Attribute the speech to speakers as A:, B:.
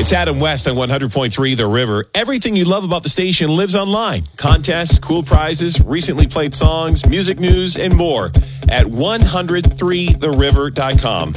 A: It's Adam West on 100.3 The River. Everything you love about the station lives online. Contests, cool prizes, recently played songs, music news, and more at 103theriver.com.